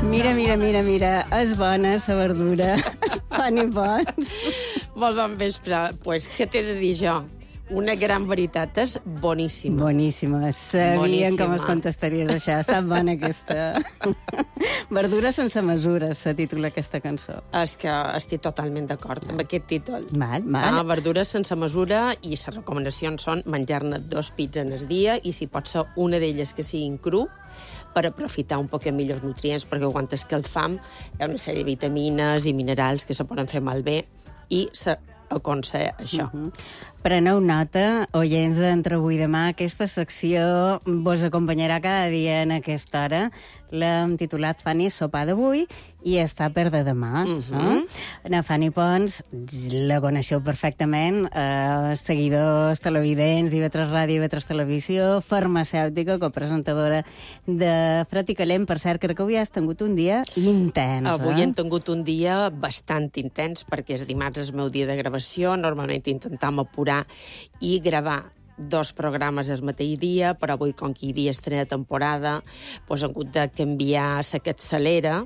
Mira, és bona la verdura. Fan i bons. Molt bon vespre. Pues, què t'he de dir jo? Una gran veritat, és boníssima. Boníssima. Sabien com es contestaries això. Està bona aquesta. Verdura sense mesures, se titula aquesta cançó. És que estic totalment d'acord amb aquest títol. Val. Verdura sense mesura, i les recomanacions són menjar-ne 2 pits en el dia, i si pot ser una d'elles que siguin cru, per aprofitar un poc millors nutrients, perquè quan escalfam hi ha una sèrie de vitamines i minerals que se poden fer malbé, i s'aconsella això. Preneu nota, oients d'Entre avui i demà, aquesta secció vos acompanyarà cada dia en aquesta hora. L'hem titulat Fanny Sopar d'avui i està per de demà. La Fanny Pons, la coneixeu perfectament, seguidors, televidents, d'IV3 Ràdio, IV3 Televisió, farmacèutica, copresentadora de Fred i Calent. Per cert, crec que avui has tingut un dia intens. Avui hem tingut un dia bastant intens, perquè és dimarts, el meu dia de gravació. Normalment intentem apurar i gravar 2 programes el mateix dia, però avui, com que hi havia estrena de temporada, doncs hem hagut de canviar la capçalera,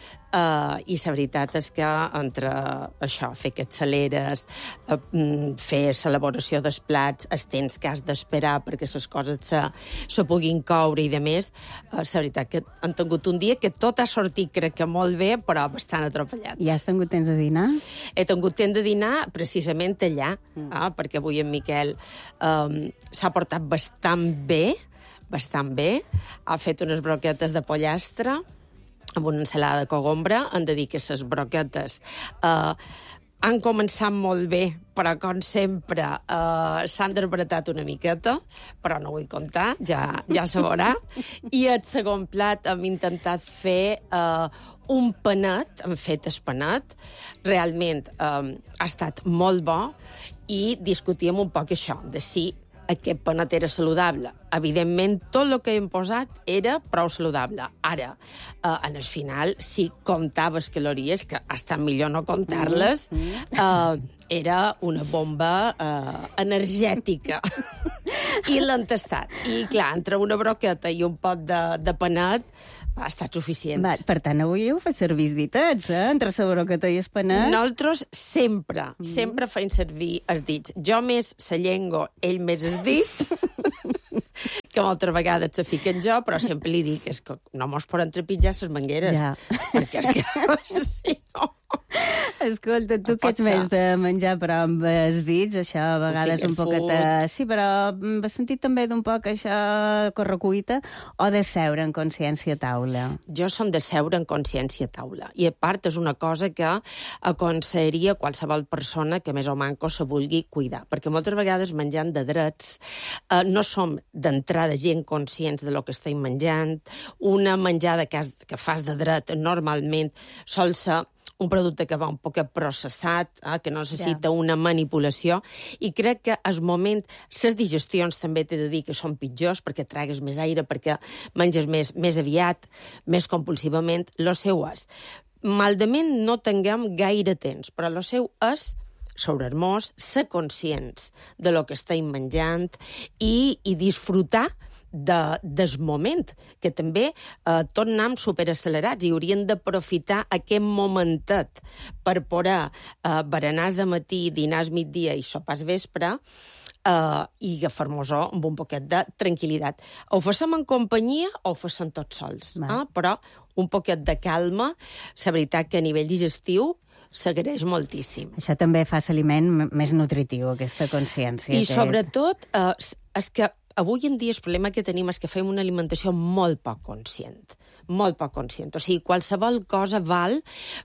i la veritat és que entre això, fer capçaleres, fer l'elaboració dels plats, els temps que has d'esperar perquè les coses se puguin coure i de més, la veritat que han tingut un dia que tot ha sortit, crec que molt bé, però bastant atrapallat. I has tingut temps de dinar? He tingut temps de dinar precisament allà, perquè avui en Miquel s'ha portat bastant bé, ha fet unes broquetes de pollastre amb una ensalada de cogombra. Hem de dir que les broquetes han començat molt bé, però, com sempre, s'han desbaratat una miqueta, però no vull contar, ja se veurà. I el segon plat hem intentat fer un panet, hem fet el panet, realment ha estat molt bo, i discutíem un poc això, de si aquest panet era saludable. Evidentment, tot el que hem posat era prou saludable. Ara, en el final, si comptaves calories, que ha estat millor no comptar-les, era una bomba energètica. I l'han tastat. I, clar, entre una broqueta i un pot de panet, ha estat suficient. Per tant, avui heu fet servir els ditets, entre la broqueta i el panet. Nosaltres sempre fem servir els dits. Jo més la llengua, ell més els dits, que moltes vegades se fiquen jo, però sempre li dic que no mos poden trepitjar les mangueres. Ja. Perquè és que, si no... Escolta, tu que ets més de menjar però amb els dits, això a vegades un poquet... Sí, però has sentit també d'un poc això correcuita, o de seure en consciència a taula? Jo som de seure en consciència a taula. I a part és una cosa que aconsellaria qualsevol persona que més o manco se vulgui cuidar. Perquè moltes vegades menjant de drets no som d'entrada gent conscients de lo que estem menjant. Una menjada que fas de dret normalment sol ser un producte que va un poc processat, que no necessita una manipulació, i crec que al moment, les digestions també t'he de dir que són pitjors, perquè tragues més aire, perquè menges més aviat, més compulsivament. Lo seu és, maldament no tinguem gaire temps, però lo seu és sobre-nos, ser conscients de lo que estem menjant i disfrutar del moment, que també tot anem superaccelerats i hauríem d'aprofitar aquest momentet per poder berenars de matí, dinars migdia i sopars vespre, i agafar-nos-ho amb un poquet de tranquil·litat. Ho facem en companyia o ho facem tots sols, però un poquet de calma, la veritat que a nivell digestiu s'agraeix moltíssim. Això també fa l'aliment més nutritiu, aquesta consciència. I sobretot, és que avui en dia el problema que tenim és que fem una alimentació molt poc conscient. Molt poc conscient. O sigui, qualsevol cosa val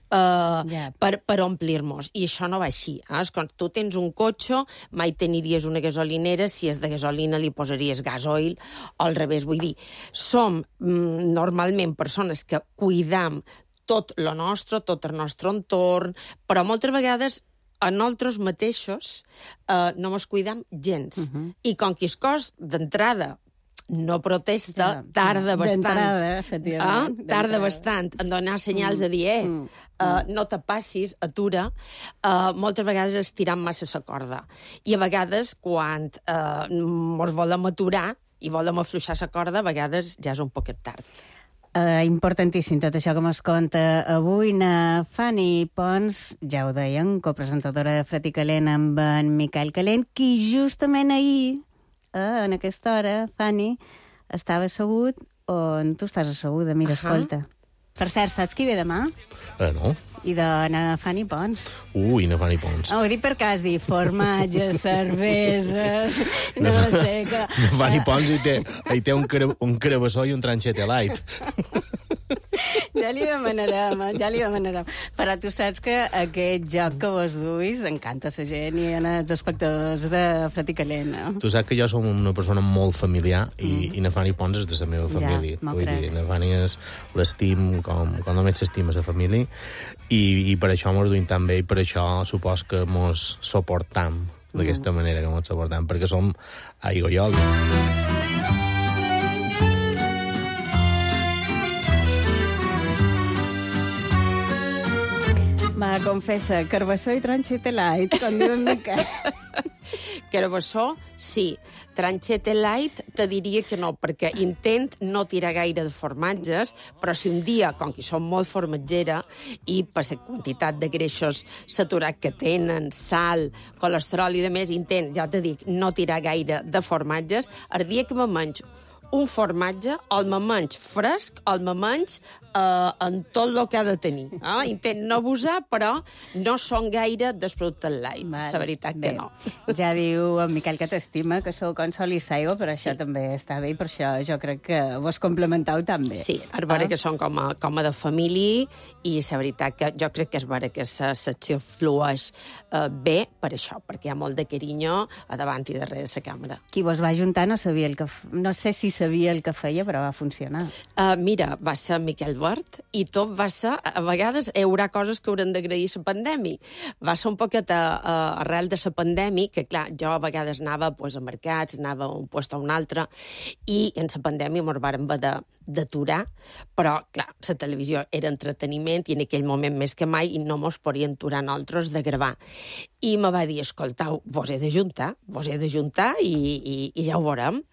per omplir-nos. I això no va així. Quan tu tens un cotxe, mai teniries una gasolinera, si és de gasolina li posaries gasoil, o al revés. Vull dir, som normalment persones que cuidam tot el nostre entorn, però moltes vegades a nosaltres mateixos no ens cuidam gens. I com que el cos d'entrada no protesta, tarda bastant. Tarda bastant en donar senyals de dir, no te passis, atura. Moltes vegades estirant massa la corda. I a vegades, quan ens volem aturar i volem afluixar la corda, a vegades ja és un poquet tard. Importantíssim tot això que mos conta avui. Na Fanny Pons, ja ho deien, copresentadora de Fred i Calent amb en Miquel Calent, qui justament ahir, en aquesta hora, Fanny, estava assegut on tu estàs asseguda. Mira, escolta. Per cert, saps qui ve demà? No. I de na Fanny Pons. Ui, na Fanny Pons. Ho dic per cas dir formatges, cerveses... No sé que... Na Fanny Pons hi té un carabassó i un tranxete light. Ja li demanarem. Però tu saps que aquest joc que vos duis encanta la gent i els espectadors de Fred i Calent, no? Tu saps que jo som una persona molt familiar i na Fanny Pons és de la meva família. Ja, vull dir, na Fanny l'estim com només s'estima la família i per això mos duim tan bé i per això supos que mos suportam d'aquesta manera que mos suportam, perquè som aigua i oli. Va, confessa, carbassó i tranxete light, com diu en Miquel. Carbassó, sí. Tranxete light te diria que no, perquè intent no tirar gaire de formatges, però si un dia, com que som molt formatgera, i per la quantitat de greixos saturats que tenen, sal, colesterol i de més, intent, ja te dic, no tirar gaire de formatges, el dia que me menjo un formatge, el me menys fresc, el me menys en tot el que ha de tenir. Intent no abusar, però no són gaire dels productes light. La veritat que no. Ja diu en Miquel que t'estima, que sou com sol i s'aigua, però això també està bé, i per això jo crec que vos complementau també. Sí, és vera que són com a de família, i la veritat que jo crec que és vera que la secció flueix bé per això, perquè hi ha molt de carinyo a davant i darrere la càmera. Qui vos va juntar no sabia no sé si sabia el que feia, però va funcionar. Mira, va ser Miquel Wert, i tot va ser... A vegades hi haurà coses que haurem d'agrair la pandèmia. Va ser un poquet arrel de la pandèmia, que clar, jo a vegades anava a mercats, anava a un lloc a un altre, i en la pandèmia ens vàrem haver d'aturar, però, clar, la televisió era entreteniment i en aquell moment més que mai i no mos podien aturar nosaltres de gravar. I me va dir, escoltau, vos he d'ajuntar i ja ho veurem.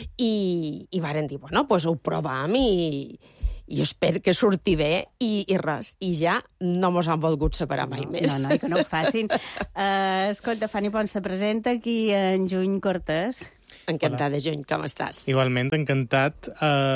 I varen dir, bueno, doncs ho provam i espero que surti bé i res. I ja no mos han volgut separar mai més. No, i que no ho facin. Escolta, Fanny Pons, te presenta aquí en Juny Cortés. Encantada, Juny, com estàs? Igualment, encantat.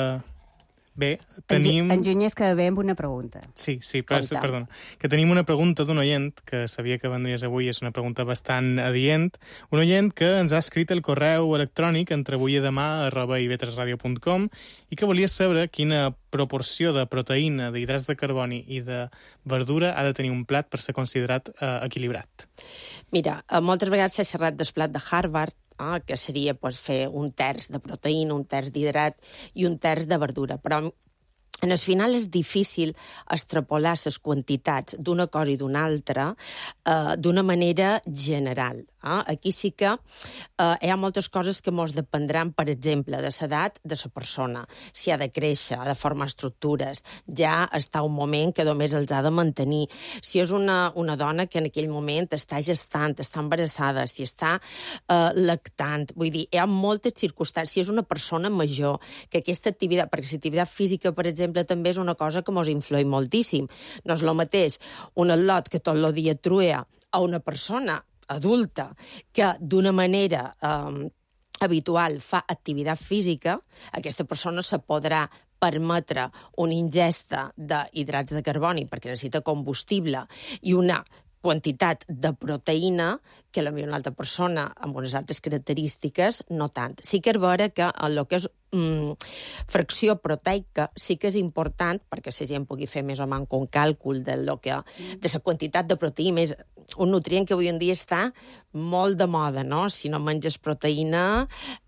Bé, tenim... En Juny és que ve amb una pregunta. Sí, perdona. Que tenim una pregunta d'un oient, que sabia que vendries avui, és una pregunta bastant adient. Un oient que ens ha escrit el correu electrònic entre avui i demà @ivetresradio.com i que volia saber quina proporció de proteïna, d'hidrats de carboni i de verdura ha de tenir un plat per ser considerat equilibrat. Mira, moltes vegades s'ha xerrat del plat de Harvard, que seria fer un terç de proteïna, un terç d'hidrat i un terç de verdura. Però en el final és difícil extrapolar les quantitats d'una cosa i d'una altra d'una manera general. Aquí sí que hi ha moltes coses que mos dependran, per exemple, de l'edat de la persona, si ha de créixer, ha de formar estructures, ja està un moment que només els ha de mantenir. Si és una dona que en aquell moment està gestant, està embarassada, si està lactant, vull dir, hi ha moltes circumstàncies. Si és una persona major, que aquesta activitat, perquè l'activitat física, per exemple, també és una cosa que mos influeix moltíssim. No és el mateix un atlot que tot el dia truea a una persona adulta que d'una manera habitual fa activitat física, aquesta persona se podrà permetre una ingesta d'hidrats de carboni perquè necessita combustible i una quantitat de proteïna que potser una altra persona amb unes altres característiques no tant. Sí que és vera que el que és fracció proteica sí que és important perquè la gent pugui fer més o menys un càlcul de la quantitat de proteïna. És un nutrient que avui en dia està molt de moda, no? Si no menges proteïna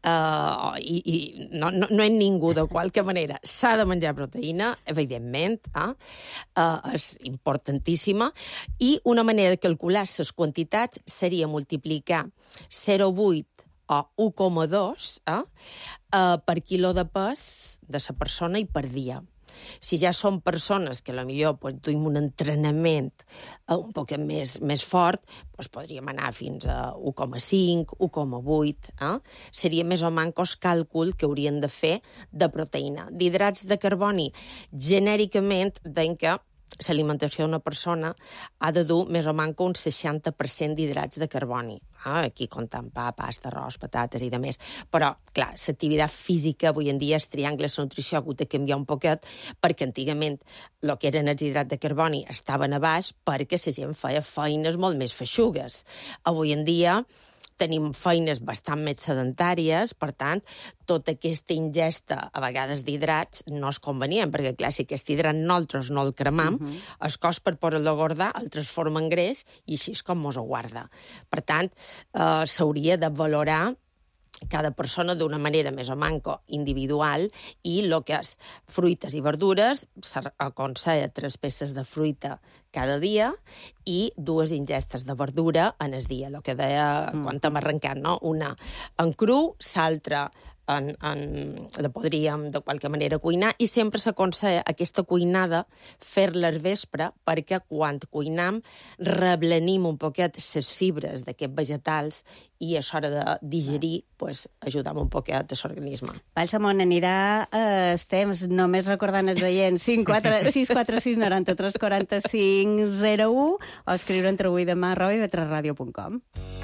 i no és ningú de qualque manera. S'ha de menjar proteïna, evidentment, és importantíssima, i una manera de calcular les quantitats seria multiplicar 0,8 o 1,2 per quilo de pes de la persona i per dia. Si ja som persones que potser pues, duim un entrenament un poc més fort, pues, podríem anar fins a 1,5, 1,8. Seria més o menys càlcul que haurien de fer de proteïna. D'hidrats de carboni, genèricament, deien que l'alimentació d'una persona ha de dur més o menys un 60% d'hidrats de carboni. Aquí comptant pa, pasta, arròs, patates i de més. Però, clar, l'activitat física avui en dia, el triangle de la nutrició ha hagut de canviar un poquet, perquè antigament el que eren els hidrats de carboni estaven a baix perquè la gent feia feines molt més feixugues. Avui en dia tenim feines bastant més sedentàries, per tant, tota aquesta ingesta, a vegades d'hidrats, no és convenient, perquè, clar, si aquest hidrat nosaltres no el cremam, el cos per poder-lo guardar el transforma en greix i així és com mos ho guarda. Per tant, s'hauria de valorar cada persona d'una manera més o menys individual i el que és fruites i verdures, s'aconsella 3 peces de fruita cada dia i 2 ingestes de verdura en el dia, el que deia quan hem arrencat, no? Una en cru, l'altra la podríem de qualque manera cuinar i sempre s'aconsella aquesta cuinada fer-la al vespre perquè quan cuinam reblenim un poquet les fibres d'aquests vegetals i a l'hora de digerir pues, ajudam un poquet a l'organisme. Val, Samon, anirà el temps, només recordant els oients, 646 93 45 01 o escriure entre avui demà @ivetresradio.com.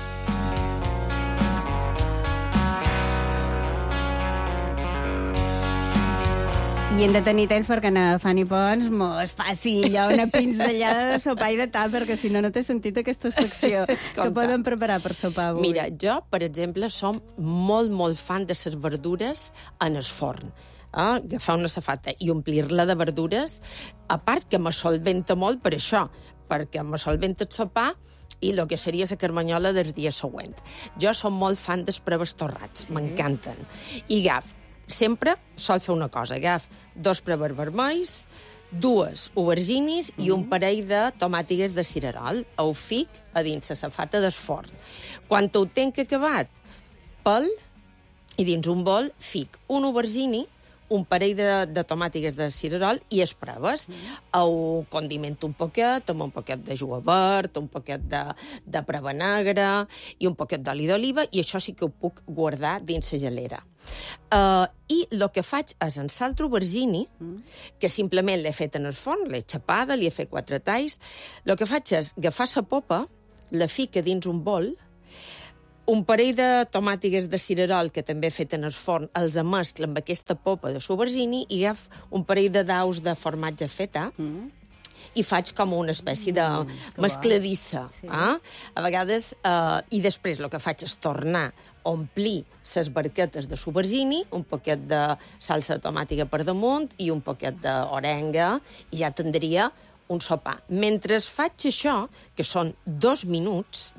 I hem de tenir temps perquè a Fanny Pons mos faci allò una pinzellada de sopar i de tal, perquè si no, no té sentit aquesta secció. Què podem preparar per sopar avui? Mira, jo, per exemple, som molt fan de les verdures en el forn. Agafar una safata i omplir-la de verdures, a part que me solventa molt per això, perquè me solventa el sopar i el que seria la carmanyola del dia següent. Jo som molt fan dels preves torrats, m'encanten. I agaf, sempre sol fer una cosa, agaf 2 preves vermells, 2 auberginis i un parell de tomàtigues de cirerol. Ho fic a dins la safata del forn. Quan ho tenc acabat, pel i dins un bol fic un aubergini, un parell de tomàtigues de cirerol i es preves. Ho condimento un poquet, amb un poquet de julivert, un poquet de preva negra i un poquet d'oli d'oliva, i això sí que ho puc guardar dins la gelera. I el que faig és en l'altre aubergini, que simplement l'he fet en el forn, l'he xapada, li he fet 4 talls, el que faig és agafar la popa, la fica dins un bol, un parell de tomàtigues de cirerol que també he fet en el forn, els amesclo amb aquesta popa de l'aubergini i agaf un parell de daus de formatge feta i faig com una espècie de mescladissa. Sí. A vegades, i després el que faig és tornar a omplir les barquetes de l'aubergini, un poquet de salsa de tomàtiga per damunt i un poquet d'orenga, i ja tindria un sopar. Mentre faig això, que són 2 minuts,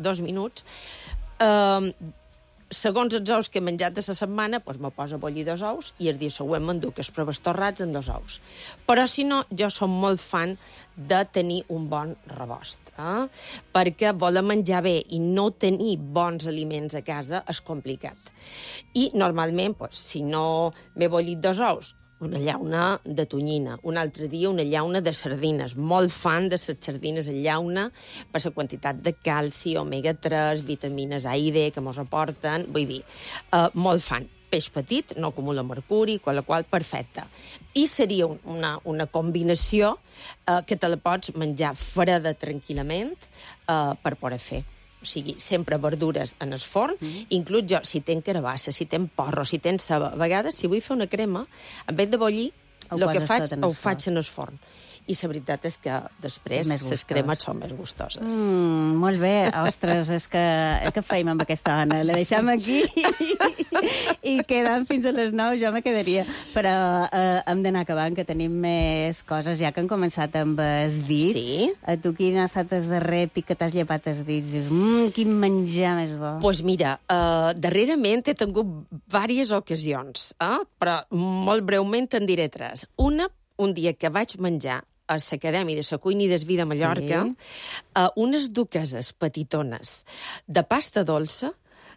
segons els ous que he menjat de la setmana, doncs me poso a bullir 2 ous i el dia següent m'enduc els preves torrats en 2 ous. Però, si no, jo som molt fan de tenir un bon rebost. Perquè voler menjar bé i no tenir bons aliments a casa és complicat. I, normalment, si no m'he bullit 2 ous, una llauna de tonyina, un altre dia una llauna de sardines. Molt fan de les sardines en llauna per la quantitat de calci, omega-3, vitamines A i D que mos aporten. Vull dir, molt fan. Peix petit, no acumula mercuri, qual perfecte. I seria una combinació que te la pots menjar freda tranquil·lament per poder fer. O sigui, sempre verdures en el forn, inclús jo, si tenc carabassa, si tenc porro, si tenc ceba, a vegades, si vull fer una crema, en vez de bullir, el que faig, ho faig en el forn. I la veritat és que després les cremes són més gustoses. Molt bé. Ostres, és que feim amb aquesta Anna. La deixem aquí i quedant fins a les 9 jo me quedaria. Però hem d'anar acabant, que tenim més coses, ja que han començat amb el dit. Sí. A tu quin ha estat el darrer pic que t'has llepat els dits? Dius, quin menjar més bo. Doncs mira, darrerament he tingut diverses ocasions, però molt breument en diré 3. Un dia que vaig menjar a l'Acadèmia de la Cuina i del Vi de Mallorca, unes duqueses petitones de pasta dolça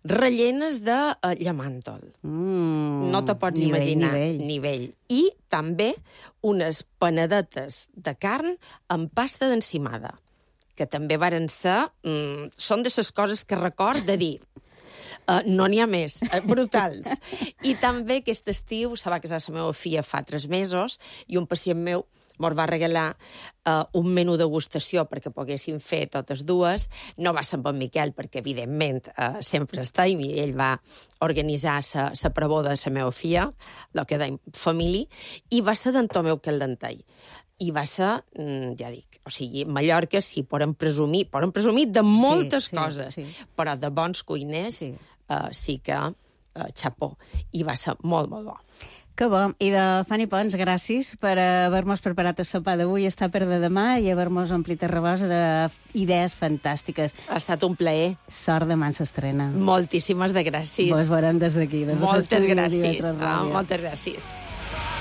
rellenes de llamàntol. No te pots imaginar. Nivell. I també unes panadetes de carn amb pasta d'encimada, que també varen ser... són de les coses que record de dir... no n'hi ha més, brutals. I també aquest estiu se va casar la meva filla fa 3 mesos i un pacient meu mos va regalar un menú degustació perquè poguéssim fer totes dues. No va ser amb en Miquel, perquè, evidentment, sempre està, i ell va organitzar la preboda de la meva filla, el que dèiem família, i va ser d'en Tomeu Caldentall. I va ser, ja dic, o sigui, Mallorca sí, poden presumir de moltes coses, però de bons cuiners sí que xapó. I va ser molt, molt bo. Que bo. I de Fanny Pons, gràcies per haver-nos preparat el sopar d'avui, estar per de demà i haver-nos omplit el rebost d'idees fantàstiques. Ha estat un plaer. Sort demà s'estrena. Moltíssimes de gràcies. Vos veurem des d'aquí. Moltes gràcies. Moltes gràcies.